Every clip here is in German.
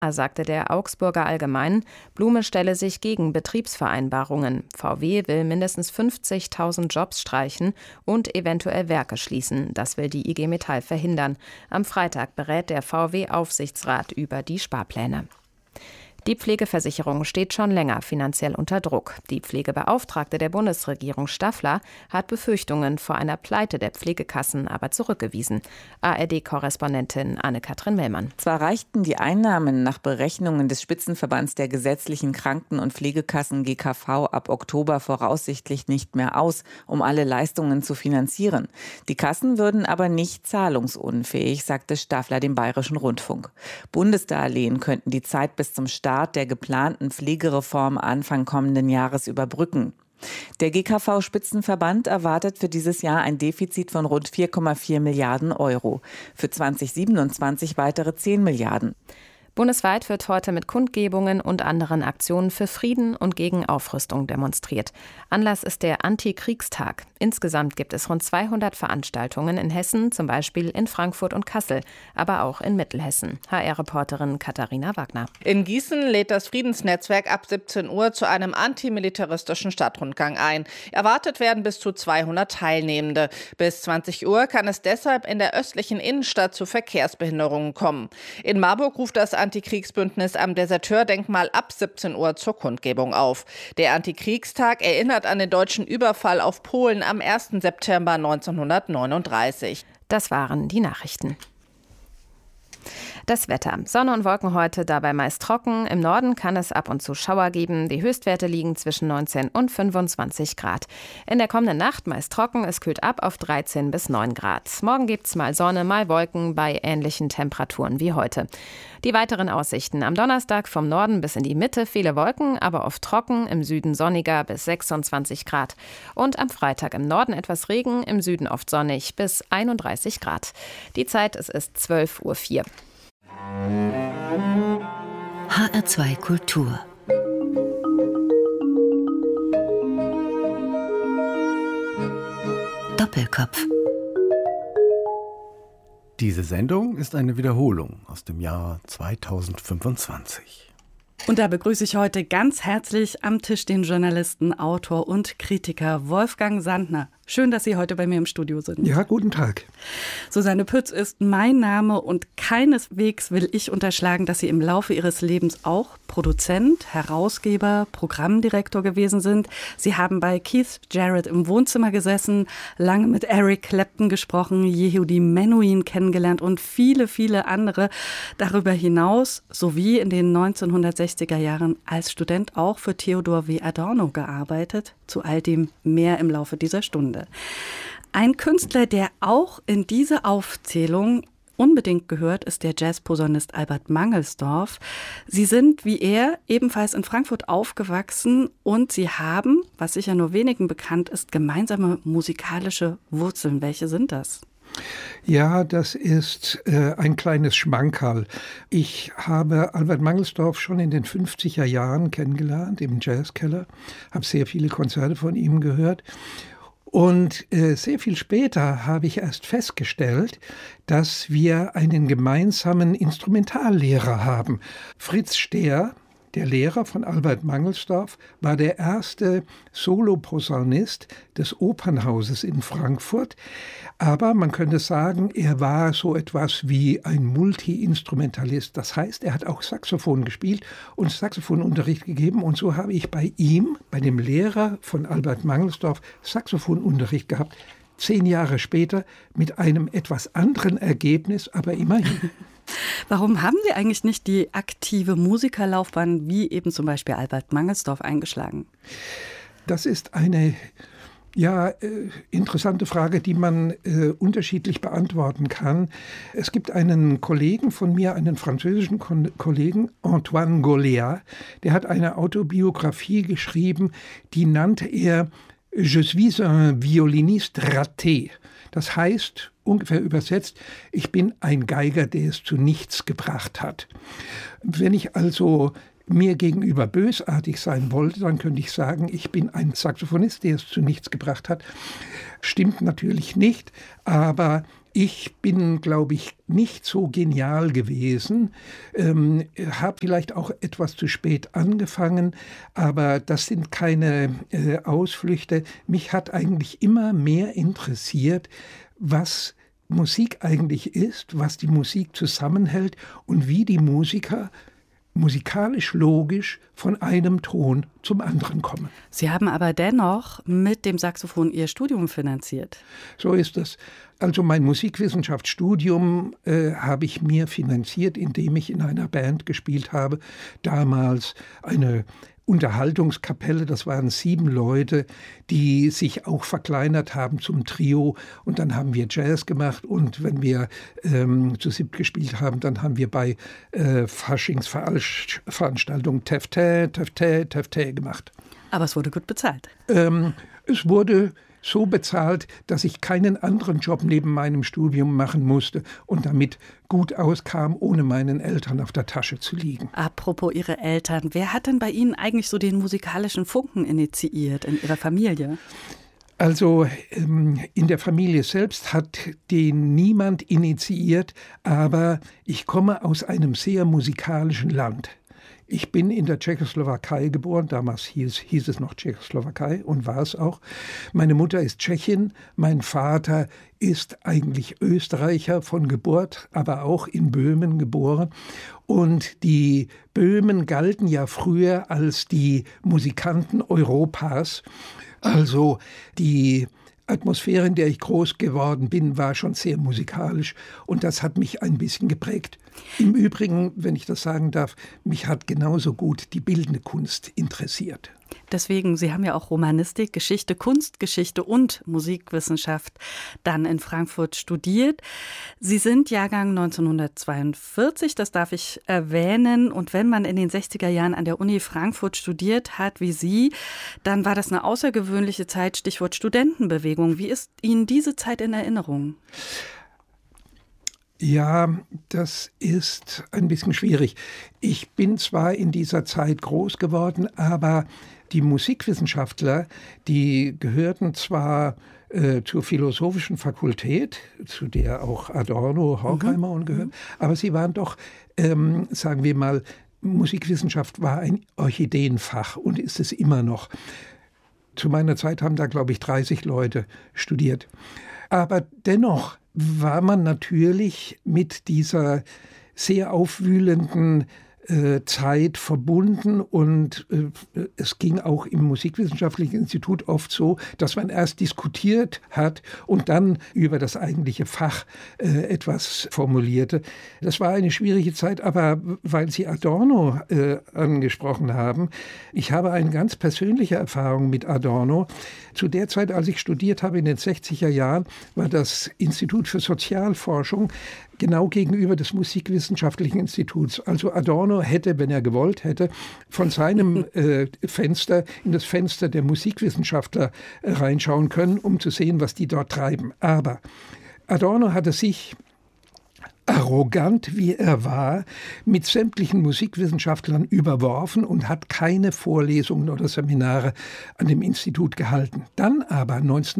sagte der Augsburger Allgemeinen, Blume stelle sich gegen Betriebsvereinbarungen. VW will mindestens 50.000 Jobs streichen und eventuell Werke schließen. Das will die IG Metall verhindern. Am Freitag berät der VW-Aufsichtsrat über die Sparpläne. Die Pflegeversicherung steht schon länger finanziell unter Druck. Die Pflegebeauftragte der Bundesregierung Staffler hat Befürchtungen vor einer Pleite der Pflegekassen aber zurückgewiesen. ARD-Korrespondentin Anne-Kathrin Mellmann. Zwar reichten die Einnahmen nach Berechnungen des Spitzenverbands der gesetzlichen Kranken- und Pflegekassen GKV ab Oktober voraussichtlich nicht mehr aus, um alle Leistungen zu finanzieren. Die Kassen würden aber nicht zahlungsunfähig, sagte Staffler dem Bayerischen Rundfunk. Bundesdarlehen könnten die Zeit bis zum Start der geplanten Pflegereform Anfang kommenden Jahres überbrücken. Der GKV-Spitzenverband erwartet für dieses Jahr ein Defizit von rund 4,4 Milliarden Euro. Für 2027 weitere 10 Milliarden. Bundesweit wird heute mit Kundgebungen und anderen Aktionen für Frieden und gegen Aufrüstung demonstriert. Anlass ist der Antikriegstag. Insgesamt gibt es rund 200 Veranstaltungen in Hessen, zum Beispiel in Frankfurt und Kassel, aber auch in Mittelhessen. HR-Reporterin Katharina Wagner. In Gießen lädt das Friedensnetzwerk ab 17 Uhr zu einem antimilitaristischen Stadtrundgang ein. Erwartet werden bis zu 200 Teilnehmende. Bis 20 Uhr kann es deshalb in der östlichen Innenstadt zu Verkehrsbehinderungen kommen. In Marburg ruft das Antikriegsbündnis am Deserteurdenkmal ab 17 Uhr zur Kundgebung auf. Der Antikriegstag erinnert an den deutschen Überfall auf Polen am 1. September 1939. Das waren die Nachrichten. Das Wetter. Sonne und Wolken heute, dabei meist trocken. Im Norden kann es ab und zu Schauer geben. Die Höchstwerte liegen zwischen 19 und 25 Grad. In der kommenden Nacht meist trocken. Es kühlt ab auf 13 bis 9 Grad. Morgen gibt es mal Sonne, mal Wolken bei ähnlichen Temperaturen wie heute. Die weiteren Aussichten. Am Donnerstag vom Norden bis in die Mitte viele Wolken, aber oft trocken. Im Süden sonniger bis 26 Grad. Und am Freitag im Norden etwas Regen, im Süden oft sonnig bis 31 Grad. Die Zeit, es ist 12:04 Uhr. HR2 Kultur. Doppelkopf. Diese Sendung ist eine Wiederholung aus dem Jahr 2025. Und da begrüße ich heute ganz herzlich am Tisch den Journalisten, Autor und Kritiker Wolfgang Sandner. Schön, dass Sie heute bei mir im Studio sind. Ja, guten Tag. Susanne Pütz ist mein Name und keineswegs will ich unterschlagen, dass Sie im Laufe Ihres Lebens auch Produzent, Herausgeber, Programmdirektor gewesen sind. Sie haben bei Keith Jarrett im Wohnzimmer gesessen, lange mit Eric Clapton gesprochen, Yehudi Menuhin kennengelernt und viele, viele andere. Darüber hinaus sowie in den 1960er Jahren als Student auch für Theodor W. Adorno gearbeitet. Zu all dem mehr im Laufe dieser Stunde. Ein Künstler, der auch in diese Aufzählung unbedingt gehört, ist der Jazzposaunist Albert Mangelsdorff. Sie sind, wie er, ebenfalls in Frankfurt aufgewachsen und sie haben, was sicher nur wenigen bekannt ist, gemeinsame musikalische Wurzeln. Welche sind das? Ja, das ist ein kleines Schmankerl. Ich habe Albert Mangelsdorff schon in den 50er Jahren kennengelernt, im Jazzkeller, habe sehr viele Konzerte von ihm gehört. Und sehr viel später habe ich erst festgestellt, dass wir einen gemeinsamen Instrumentallehrer haben. Fritz Stehr, der Lehrer von Albert Mangelsdorff, war der erste Soloposaunist des Opernhauses in Frankfurt. Aber man könnte sagen, er war so etwas wie ein Multi-Instrumentalist. Das heißt, er hat auch Saxophon gespielt und Saxophonunterricht gegeben. Und so habe ich bei ihm, bei dem Lehrer von Albert Mangelsdorff, Saxophonunterricht gehabt. 10 Jahre später mit einem etwas anderen Ergebnis, aber immerhin. Warum haben Sie eigentlich nicht die aktive Musikerlaufbahn wie eben zum Beispiel Albert Mangelsdorff eingeschlagen? Das ist eine interessante Frage, die man unterschiedlich beantworten kann. Es gibt einen Kollegen von mir, einen französischen Kollegen, Antoine Goléat, der hat eine Autobiografie geschrieben, die nannte er Je suis un violiniste raté. Das heißt, ungefähr übersetzt, ich bin ein Geiger, der es zu nichts gebracht hat. Wenn ich also mir gegenüber bösartig sein wollte, dann könnte ich sagen, ich bin ein Saxophonist, der es zu nichts gebracht hat. Stimmt natürlich nicht, aber Ich bin, glaube ich, nicht so genial gewesen, habe vielleicht auch etwas zu spät angefangen, aber das sind keine Ausflüchte. Mich hat eigentlich immer mehr interessiert, was Musik eigentlich ist, was die Musik zusammenhält und wie die Musiker musikalisch logisch von einem Ton zum anderen kommen. Sie haben aber dennoch mit dem Saxophon Ihr Studium finanziert. So ist es. Also mein Musikwissenschaftsstudium habe ich mir finanziert, indem ich in einer Band gespielt habe. Damals eine Unterhaltungskapelle, das waren 7 Leute, die sich auch verkleinert haben zum Trio. Und dann haben wir Jazz gemacht und wenn wir zu 7 gespielt haben, dann haben wir bei Faschingsveranstaltungen Teftä gemacht. Aber es wurde gut bezahlt. Es wurde so bezahlt, dass ich keinen anderen Job neben meinem Studium machen musste und damit gut auskam, ohne meinen Eltern auf der Tasche zu liegen. Apropos Ihre Eltern, wer hat denn bei Ihnen eigentlich so den musikalischen Funken initiiert in Ihrer Familie? Also in der Familie selbst hat den niemand initiiert, aber ich komme aus einem sehr musikalischen Land. Ich bin in der Tschechoslowakei geboren, damals hieß es noch Tschechoslowakei und war es auch. Meine Mutter ist Tschechin, mein Vater ist eigentlich Österreicher von Geburt, aber auch in Böhmen geboren. Und die Böhmen galten ja früher als die Musikanten Europas. Also die Atmosphäre, in der ich groß geworden bin, war schon sehr musikalisch und das hat mich ein bisschen geprägt. Im Übrigen, wenn ich das sagen darf, mich hat genauso gut die bildende Kunst interessiert. Deswegen, Sie haben ja auch Romanistik, Geschichte, Kunstgeschichte und Musikwissenschaft dann in Frankfurt studiert. Sie sind Jahrgang 1942, das darf ich erwähnen. Und wenn man in den 60er Jahren an der Uni Frankfurt studiert hat, wie Sie, dann war das eine außergewöhnliche Zeit, Stichwort Studentenbewegung. Wie ist Ihnen diese Zeit in Erinnerung? Ja, das ist ein bisschen schwierig. Ich bin zwar in dieser Zeit groß geworden, aber die Musikwissenschaftler, die gehörten zwar zur Philosophischen Fakultät, zu der auch Adorno, Horkheimer gehören, aber sie waren doch, sagen wir mal, Musikwissenschaft war ein Orchideenfach und ist es immer noch. Zu meiner Zeit haben da, glaube ich, 30 Leute studiert. Aber dennoch war man natürlich mit dieser sehr aufwühlenden Zeit verbunden und es ging auch im Musikwissenschaftlichen Institut oft so, dass man erst diskutiert hat und dann über das eigentliche Fach etwas formulierte. Das war eine schwierige Zeit, aber weil Sie Adorno angesprochen haben, ich habe eine ganz persönliche Erfahrung mit Adorno. Zu der Zeit, als ich studiert habe in den 60er Jahren, war das Institut für Sozialforschung genau gegenüber des Musikwissenschaftlichen Instituts. Also Adorno hätte, wenn er gewollt hätte, von seinem Fenster in das Fenster der Musikwissenschaftler reinschauen können, um zu sehen, was die dort treiben. Aber Adorno hatte sich, arrogant wie er war, mit sämtlichen Musikwissenschaftlern überworfen und hat keine Vorlesungen oder Seminare an dem Institut gehalten. Dann aber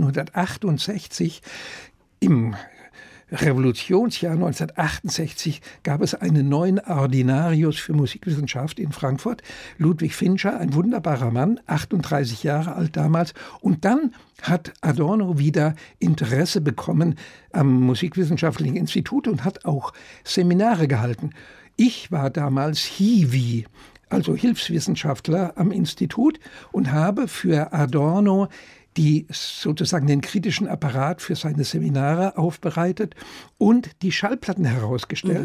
1968 im Revolutionsjahr 1968 gab es einen neuen Ordinarius für Musikwissenschaft in Frankfurt, Ludwig Fincher, ein wunderbarer Mann, 38 Jahre alt damals. Und dann hat Adorno wieder Interesse bekommen am Musikwissenschaftlichen Institut und hat auch Seminare gehalten. Ich war damals Hiwi, also Hilfswissenschaftler am Institut und habe für Adorno die sozusagen den kritischen Apparat für seine Seminare aufbereitet und die Schallplatten herausgestellt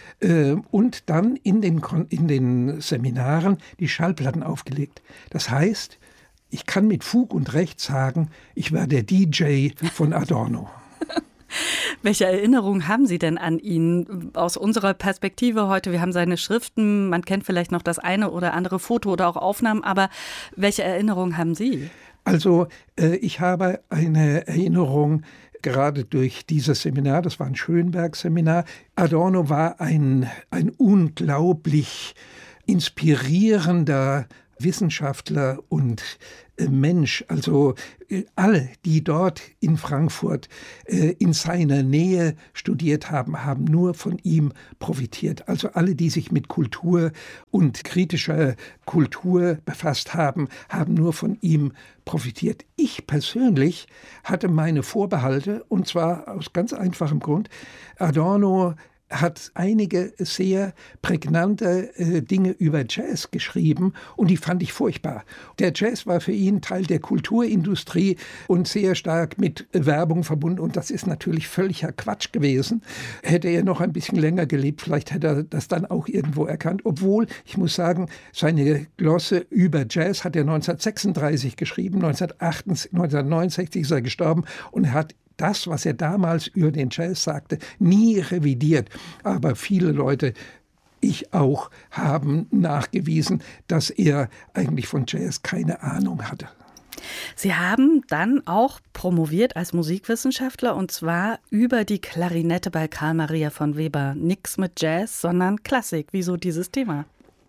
und dann in den Seminaren die Schallplatten aufgelegt. Das heißt, ich kann mit Fug und Recht sagen, ich war der DJ von Adorno. Welche Erinnerungen haben Sie denn an ihn aus unserer Perspektive heute? Wir haben seine Schriften, man kennt vielleicht noch das eine oder andere Foto oder auch Aufnahmen, aber welche Erinnerungen haben Sie? Also ich habe eine Erinnerung gerade durch dieses Seminar, das war ein Schönberg-Seminar. Adorno war ein unglaublich inspirierender Wissenschaftler und Mensch, also alle, die dort in Frankfurt in seiner Nähe studiert haben, haben nur von ihm profitiert. Also alle, die sich mit Kultur und kritischer Kultur befasst haben, haben nur von ihm profitiert. Ich persönlich hatte meine Vorbehalte, und zwar aus ganz einfachem Grund. Adorno hat einige sehr prägnante Dinge über Jazz geschrieben und die fand ich furchtbar. Der Jazz war für ihn Teil der Kulturindustrie und sehr stark mit Werbung verbunden und das ist natürlich völliger Quatsch gewesen. Hätte er noch ein bisschen länger gelebt, vielleicht hätte er das dann auch irgendwo erkannt. Obwohl, ich muss sagen, seine Glosse über Jazz hat er 1936 geschrieben, 1969 ist er gestorben und er hat das, was er damals über den Jazz sagte, nie revidiert. Aber viele Leute, ich auch, haben nachgewiesen, dass er eigentlich von Jazz keine Ahnung hatte. Sie haben dann auch promoviert als Musikwissenschaftler und zwar über die Klarinette bei Carl Maria von Weber. Nix mit Jazz, sondern Klassik. Wieso dieses Thema?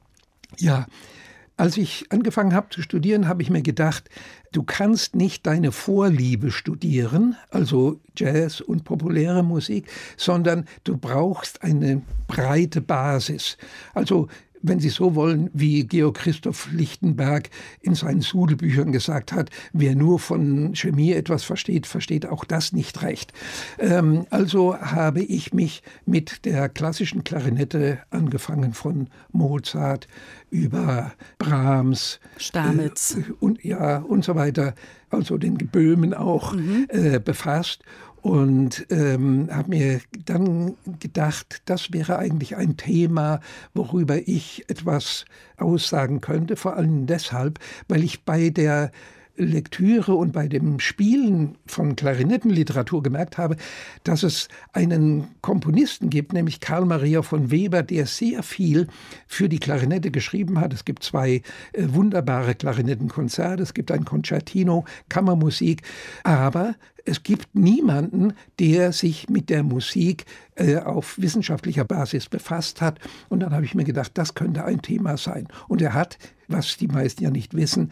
Ja, als ich angefangen habe zu studieren, habe ich mir gedacht, du kannst nicht deine Vorliebe studieren, also Jazz und populäre Musik, sondern du brauchst eine breite Basis. Also wenn Sie so wollen, wie Georg Christoph Lichtenberg in seinen Sudelbüchern gesagt hat, wer nur von Chemie etwas versteht, versteht auch das nicht recht. Also habe ich mich mit der klassischen Klarinette angefangen von Mozart über Brahms, Stamitz und so weiter, also den Böhmen auch befasst. Und habe mir dann gedacht, das wäre eigentlich ein Thema, worüber ich etwas aussagen könnte. Vor allem deshalb, weil ich bei der Lektüre und bei dem Spielen von Klarinettenliteratur gemerkt habe, dass es einen Komponisten gibt, nämlich Carl Maria von Weber, der sehr viel für die Klarinette geschrieben hat. Es gibt 2 wunderbare Klarinettenkonzerte, es gibt ein Concertino, Kammermusik, aber es gibt niemanden, der sich mit der Musik auf wissenschaftlicher Basis befasst hat. Und dann habe ich mir gedacht, das könnte ein Thema sein. Und er hat, was die meisten ja nicht wissen,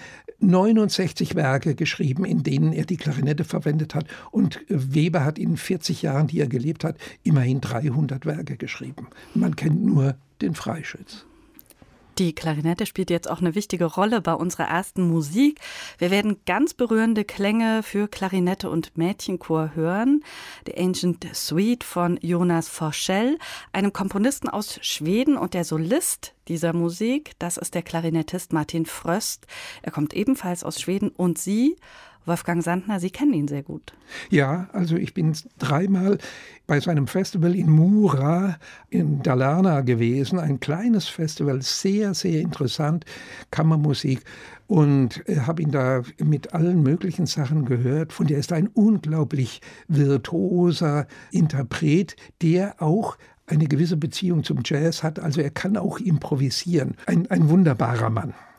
69 Werke geschrieben, in denen er die Klarinette verwendet hat. Und Weber hat in 40 Jahren, die er gelebt hat, immerhin 300 Werke geschrieben. Man kennt nur den Freischütz. Die Klarinette spielt jetzt auch eine wichtige Rolle bei unserer ersten Musik. Wir werden ganz berührende Klänge für Klarinette und Mädchenchor hören. The Ancient Suite von Jonas Forsell, einem Komponisten aus Schweden, und der Solist dieser Musik, das ist der Klarinettist Martin Fröst. Er kommt ebenfalls aus Schweden und Sie, Wolfgang Sandner, Sie kennen ihn sehr gut. Ja, also ich bin 3-mal bei seinem Festival in Mura in Dalarna gewesen. Ein kleines Festival, sehr, sehr interessant, Kammermusik. Und habe ihn da mit allen möglichen Sachen gehört. Von der ist ein unglaublich virtuoser Interpret, der auch eine gewisse Beziehung zum Jazz hat. Also er kann auch improvisieren. Ein wunderbarer Mann.